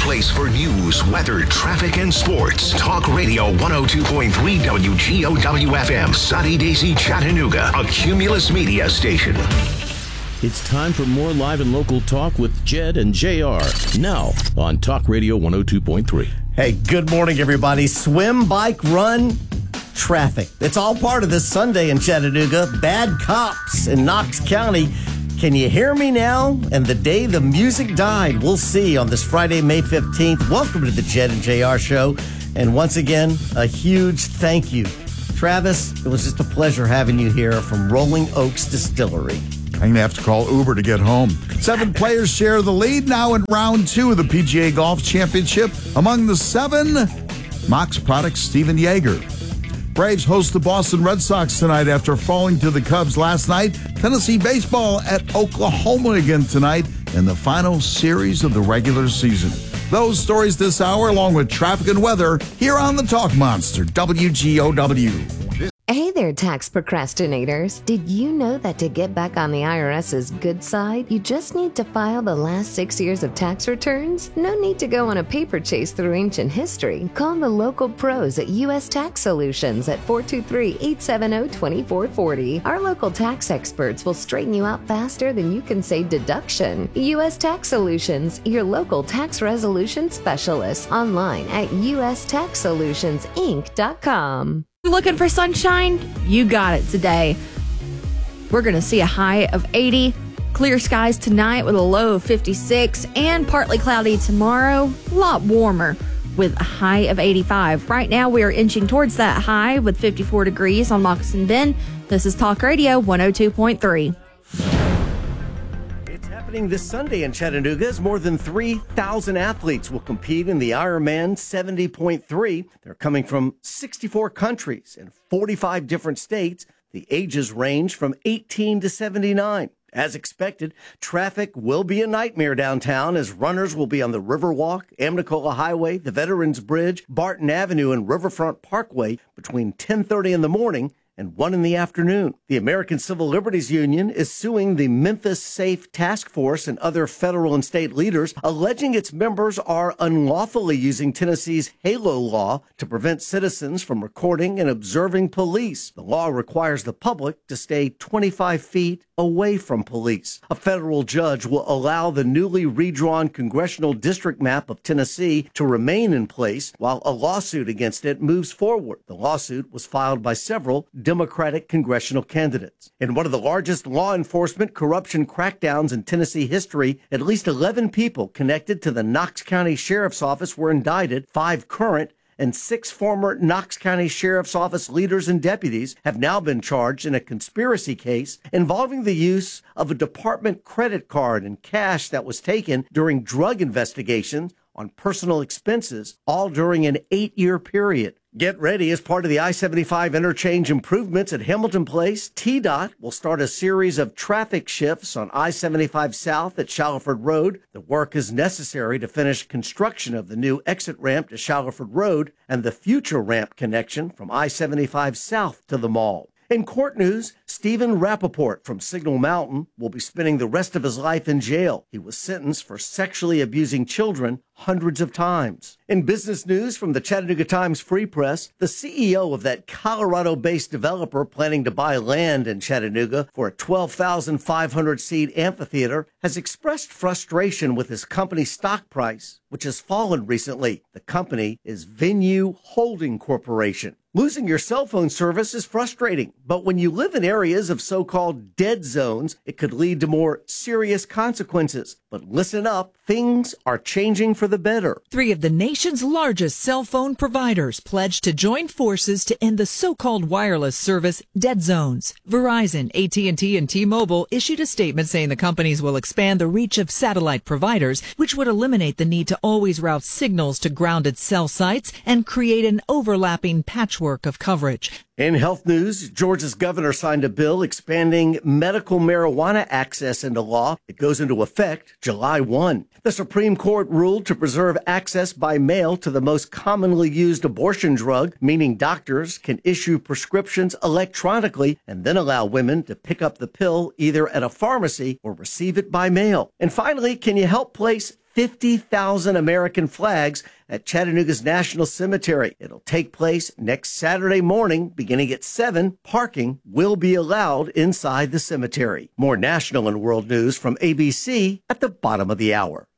place for news, weather, traffic, and sports. Talk Radio 102.3 WGOW-FM, Sunny Daisy, Chattanooga, a Cumulus Media station. It's time for more live and local talk with Jed and JR. Now on Talk Radio 102.3. Hey, good morning, everybody. Swim, bike, run, traffic. It's all part of this Sunday in Chattanooga. Bad cops in Knox County. Can you hear me now? And the day the music died, we'll see on this Friday, May 15th. Welcome to the Jed and JR Show. And once again, a huge thank you. Travis, it was just a pleasure having you here from Rolling Oaks Distillery. I'm going to have to call Uber to get home. 7 players share the lead now in round 2 of the PGA Golf Championship. Among the 7, Mox Products' Steven Yeager. Braves host the Boston Red Sox tonight after falling to the Cubs last night. Tennessee baseball at Oklahoma again tonight in the final series of the regular season. Those stories this hour, along with traffic and weather, here on the Talk Monster, WGOW. Hey there, tax procrastinators. Did you know that to get back on the IRS's good side, you just need to file the last 6 years of tax returns? No need to go on a paper chase through ancient history. Call the local pros at U.S. Tax Solutions at 423-870-2440. Our local tax experts will straighten you out faster than you can say deduction. U.S. Tax Solutions, your local tax resolution specialist. Online at ustaxsolutionsinc.com. Looking for sunshine? You got it today. We're going to see a high of 80. Clear skies tonight with a low of 56 and partly cloudy tomorrow. A lot warmer with a high of 85. Right now we are inching towards that high with 54 degrees on Moccasin Bend. This is Talk Radio 102.3. Happening this Sunday in Chattanooga as more than 3,000 athletes will compete in the Ironman 70.3. They're coming from 64 countries and 45 different states. The ages range from 18 to 79. As expected, traffic will be a nightmare downtown as runners will be on the Riverwalk, Amnicola Highway, the Veterans Bridge, Barton Avenue, and Riverfront Parkway between 10:30 in the morning and 1 in the afternoon. The American Civil Liberties Union is suing the Memphis Safe Task Force and other federal and state leaders, alleging its members are unlawfully using Tennessee's HALO law to prevent citizens from recording and observing police. The law requires the public to stay 25 feet away from police. A federal judge will allow the newly redrawn congressional district map of Tennessee to remain in place while a lawsuit against it moves forward. The lawsuit was filed by several Democratic congressional candidates. In one of the largest law enforcement corruption crackdowns in Tennessee history, at least 11 people connected to the Knox County Sheriff's Office were indicted. 5 current and 6 former Knox County Sheriff's Office leaders and deputies have now been charged in a conspiracy case involving the use of a department credit card and cash that was taken during drug investigations on personal expenses, all during an 8-year period. Get ready. As part of the I-75 interchange improvements at Hamilton Place, TDOT will start a series of traffic shifts on I-75 South at Shallowford Road. The work is necessary to finish construction of the new exit ramp to Shallowford Road and the future ramp connection from I-75 South to the mall. In court news, Stephen Rappaport from Signal Mountain will be spending the rest of his life in jail. He was sentenced for sexually abusing children hundreds of times. In business news from the Chattanooga Times Free Press, the CEO of that Colorado-based developer planning to buy land in Chattanooga for a 12,500-seat amphitheater has expressed frustration with his company's stock price, which has fallen recently. The company is Venue Holding Corporation. Losing your cell phone service is frustrating, but when you live in areas of so-called dead zones, it could lead to more serious consequences. But listen up, things are changing for the better. 3 of the nation's largest cell phone providers pledged to join forces to end the so-called wireless service dead zones. Verizon, AT&T, and T-Mobile issued a statement saying the companies will expand the reach of satellite providers, which would eliminate the need to always route signals to grounded cell sites and create an overlapping patchwork of coverage. In health news, Georgia's governor signed a bill expanding medical marijuana access into law. It goes into effect July 1. The Supreme Court ruled to preserve access by mail to the most commonly used abortion drug, meaning doctors can issue prescriptions electronically and then allow women to pick up the pill either at a pharmacy or receive it by mail. And finally, can you help place 50,000 American flags at Chattanooga's National Cemetery. It'll take place next Saturday morning, beginning at 7. Parking will be allowed inside the cemetery. More national and world news from ABC at the bottom of the hour.